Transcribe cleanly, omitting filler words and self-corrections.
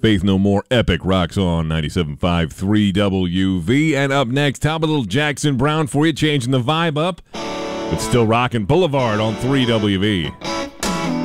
Faith No More epic rocks on 97.5 3WV. And up next, how about a little Jackson Browne for you, changing the vibe up, but still rocking Boulevard on 3WV.